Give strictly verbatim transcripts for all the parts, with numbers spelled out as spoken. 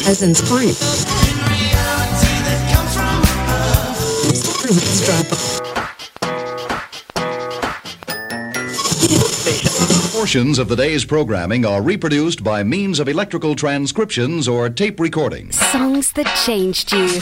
Peasants Point. Portions of the day's programming are reproduced by means of electrical transcriptions or tape recordings. Songs that changed you.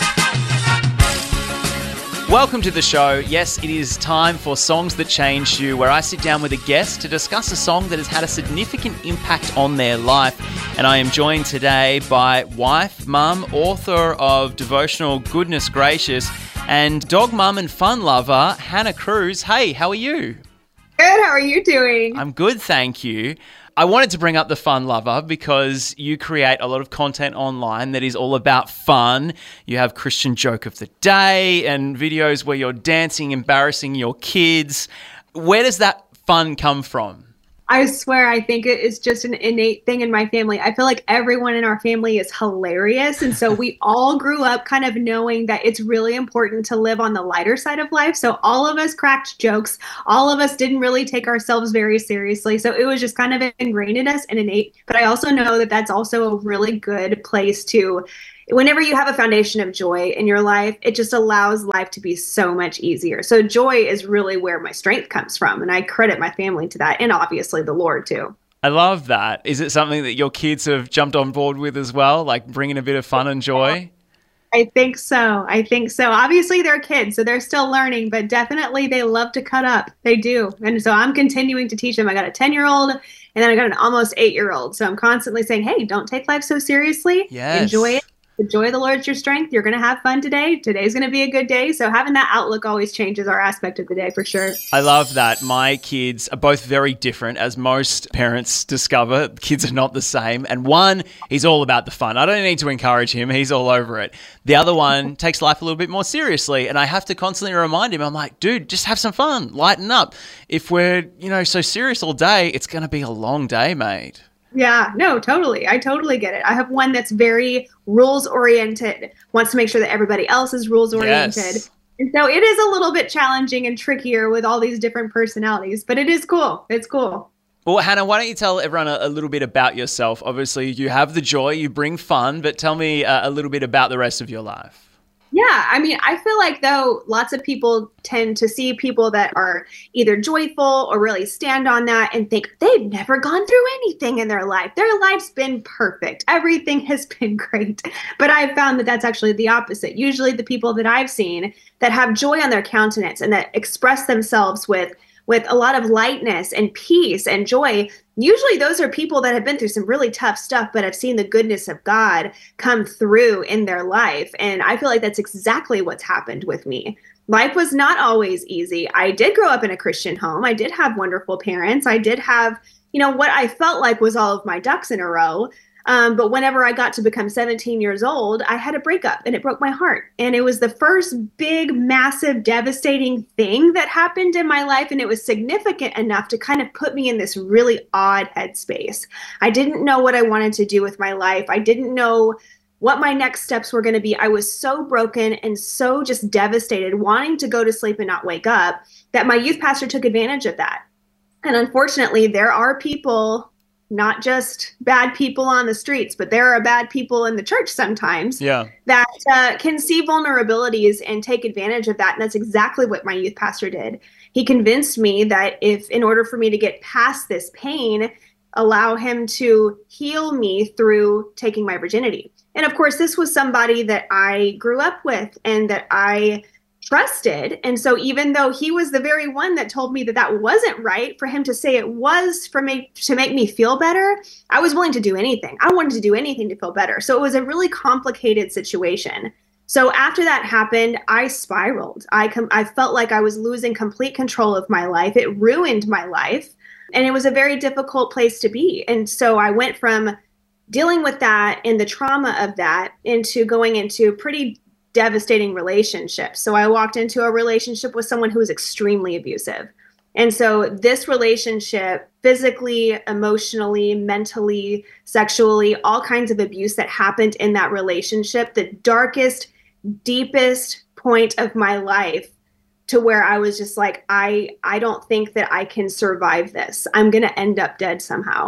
Welcome to the show. Yes, it is time for Songs That Changed You, where I sit down with a guest to discuss a song that has had a significant impact on their life. And I am joined today by wife, mum, author of devotional Goodness Gracious, and dog mum and fun lover, Hannah Cruz. Hey, how are you? Good. How are you doing? I'm good, thank you. I wanted to bring up the fun lover because you create a lot of content online that is all about fun. You have Christian joke of the day and videos where you're dancing, embarrassing your kids. Where does that fun come from? I swear, I think it is just an innate thing in my family. I feel like everyone in our family is hilarious. And so we all grew up kind of knowing that it's really important to live on the lighter side of life. So all of us cracked jokes. All of us didn't really take ourselves very seriously. So it was just kind of ingrained in us and innate. But I also know that that's also a really good place to, whenever you have a foundation of joy in your life, it just allows life to be so much easier. So joy is really where my strength comes from. And I credit my family to that, and obviously the Lord too. I love that. Is it something that your kids have jumped on board with as well, like bringing a bit of fun and joy? I think so. I think so. Obviously, they're kids, so they're still learning, but definitely they love to cut up. They do. And so I'm continuing to teach them. I got a ten-year-old, and then I got an almost eight-year-old. So I'm constantly saying, hey, don't take life so seriously. Yes. Enjoy it. The joy of the Lord is your strength. You're going to have fun today. Today's going to be a good day. So having that outlook always changes our aspect of the day for sure. I love that. My kids are both very different, as most parents discover. Kids are not the same. And one, he's all about the fun. I don't need to encourage him. He's all over it. The other one takes life a little bit more seriously. And I have to constantly remind him, I'm like, dude, just have some fun. Lighten up. If we're, you know, so serious all day, it's going to be a long day, mate. Yeah, no, totally. I totally get it. I have one that's very rules oriented, wants to make sure that everybody else is rules oriented. Yes. And so it is a little bit challenging and trickier with all these different personalities, but it is cool. It's cool. Well, Hannah, why don't you tell everyone a, a little bit about yourself? Obviously, you have the joy, you bring fun, but tell me uh, a little bit about the rest of your life. Yeah, I mean, I feel like, though, lots of people tend to see people that are either joyful or really stand on that and think they've never gone through anything in their life. Their life's been perfect. Everything has been great. But I've found that that's actually the opposite. Usually the people that I've seen that have joy on their countenance and that express themselves with with a lot of lightness and peace and joy, usually those are people that have been through some really tough stuff, but have seen the goodness of God come through in their life. And I feel like that's exactly what's happened with me. Life was not always easy. I did grow up in a Christian home. I did have wonderful parents. I did have, you know, what I felt like was all of my ducks in a row. Um, but whenever I got to become seventeen years old, I had a breakup and it broke my heart. And it was the first big, massive, devastating thing that happened in my life. And it was significant enough to kind of put me in this really odd headspace. I didn't know what I wanted to do with my life. I didn't know what my next steps were going to be. I was so broken and so just devastated, wanting to go to sleep and not wake up, that my youth pastor took advantage of that. And unfortunately, there are people, not just bad people on the streets, but there are bad people in the church sometimes yeah. that uh, can see vulnerabilities and take advantage of that. And that's exactly what my youth pastor did. He convinced me that if, in order for me to get past this pain, allow him to heal me through taking my virginity. And of course, this was somebody that I grew up with and that I trusted. And so even though he was the very one that told me that that wasn't right, for him to say it was for me to make me feel better, I was willing to do anything. I wanted to do anything to feel better. So it was a really complicated situation. So after that happened, I spiraled. I com- I felt like I was losing complete control of my life. It ruined my life. And it was a very difficult place to be. And so I went from dealing with that and the trauma of that into going into pretty devastating relationships. So I walked into a relationship with someone who was extremely abusive. And so this relationship, physically, emotionally, mentally, sexually, all kinds of abuse that happened in that relationship, the darkest, deepest point of my life, to where I was just like, I, I don't think that I can survive this. I'm going to end up dead somehow.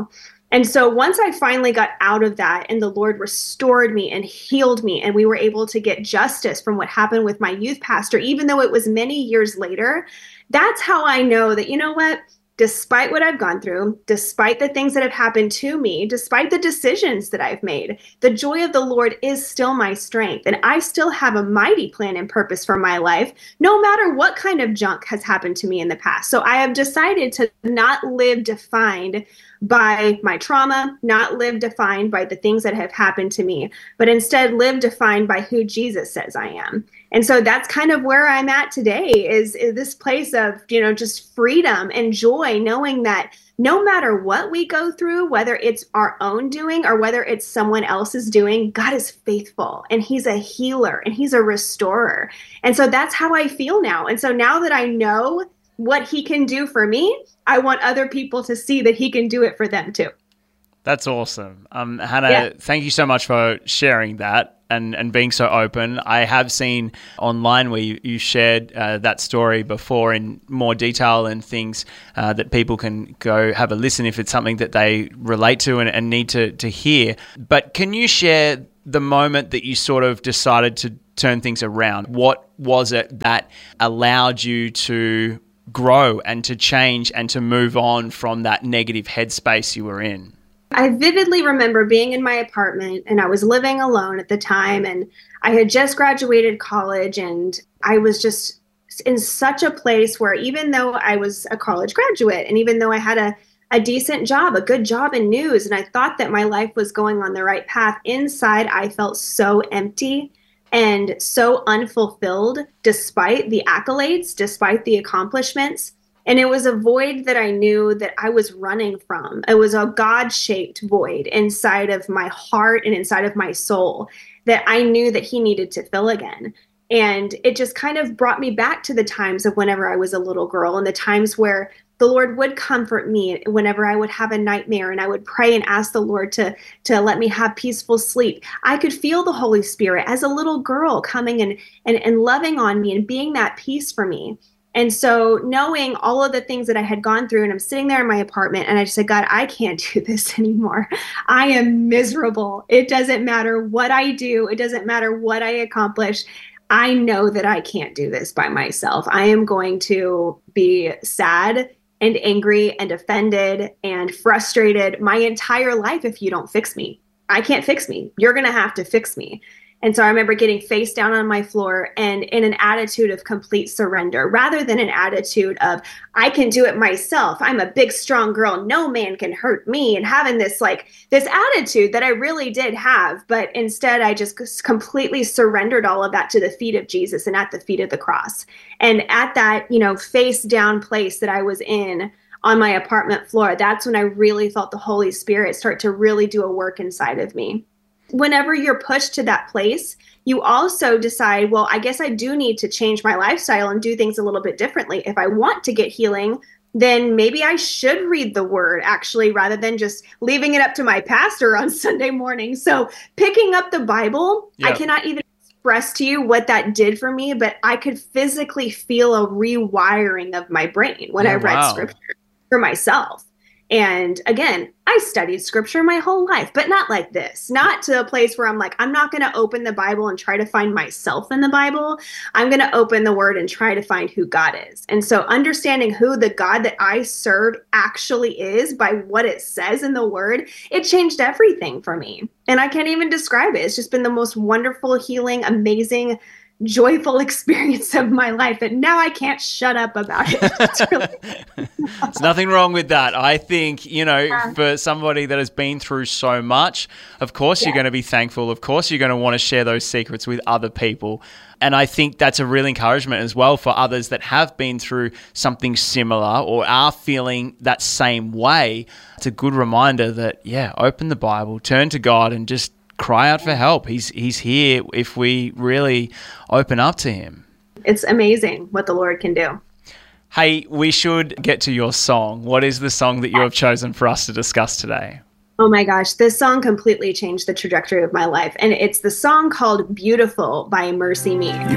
And so once I finally got out of that and the Lord restored me and healed me, and we were able to get justice from what happened with my youth pastor, even though it was many years later, that's how I know that, you know what? Despite what I've gone through, despite the things that have happened to me, despite the decisions that I've made, the joy of the Lord is still my strength. And I still have a mighty plan and purpose for my life, no matter what kind of junk has happened to me in the past. So I have decided to not live defined by my trauma, not live defined by the things that have happened to me, but instead live defined by who Jesus says I am. And so that's kind of where I'm at today, is, is this place of, you know, just freedom and joy, knowing that no matter what we go through, whether it's our own doing or whether it's someone else's doing, God is faithful and he's a healer and he's a restorer. And so that's how I feel now. And so now that I know what he can do for me, I want other people to see that he can do it for them too. That's awesome. Um, Hannah, Yeah. Thank you so much for sharing that and, and being so open. I have seen online where you, you shared uh, that story before in more detail and things uh, that people can go have a listen if it's something that they relate to and, and need to, to hear. But can you share the moment that you sort of decided to turn things around? What was it that allowed you to grow and to change and to move on from that negative headspace you were in? I vividly remember being in my apartment, and I was living alone at the time, and I had just graduated college, and I was just in such a place where even though I was a college graduate and even though I had a, a decent job, a good job in news, and I thought that my life was going on the right path, inside I felt so empty and so unfulfilled despite the accolades, despite the accomplishments. And it was a void that I knew that I was running from. It was a God-shaped void inside of my heart and inside of my soul that I knew that he needed to fill again. And it just kind of brought me back to the times of whenever I was a little girl and the times where the Lord would comfort me whenever I would have a nightmare and I would pray and ask the Lord to, to let me have peaceful sleep. I could feel the Holy Spirit as a little girl coming and, and, and loving on me and being that peace for me. And so knowing all of the things that I had gone through, and I'm sitting there in my apartment and I just said, God, I can't do this anymore. I am miserable. It doesn't matter what I do. It doesn't matter what I accomplish. I know that I can't do this by myself. I am going to be sad and angry and offended and frustrated my entire life if you don't fix me. I can't fix me. You're going to have to fix me. And so I remember getting face down on my floor and in an attitude of complete surrender, rather than an attitude of, I can do it myself. I'm a big, strong girl. No man can hurt me. And having this like this attitude that I really did have. But instead, I just completely surrendered all of that to the feet of Jesus and at the feet of the cross. And at that, you know, face down place that I was in on my apartment floor, that's when I really felt the Holy Spirit start to really do a work inside of me. Whenever you're pushed to that place, you also decide, well, I guess I do need to change my lifestyle and do things a little bit differently. If I want to get healing, then maybe I should read the word actually, rather than just leaving it up to my pastor on Sunday morning. So picking up the Bible, yeah. I cannot even express to you what that did for me, but I could physically feel a rewiring of my brain when oh, I read wow. scripture for myself. And again, I studied scripture my whole life, but not like this, not to a place where I'm like, I'm not going to open the Bible and try to find myself in the Bible. I'm going to open the word and try to find who God is. And so understanding who the God that I serve actually is by what it says in the word, it changed everything for me. And I can't even describe it. It's just been the most wonderful, healing, amazing, joyful experience of my life, and now I can't shut up about it. It's really- There's nothing wrong with that. I think, you know, yeah. for somebody that has been through so much, of course yeah. you're going to be thankful. Of course you're going to want to share those secrets with other people. And I think that's a real encouragement as well for others that have been through something similar or are feeling that same way. It's a good reminder that, yeah, open the Bible, turn to God and just cry out for help. He's he's here if we really open up to him. It's amazing what the Lord can do. Hey, we should get to your song. What is the song that you have chosen for us to discuss today? Oh my gosh, this song completely changed the trajectory of my life. And it's the song called Beautiful by Mercy Me. You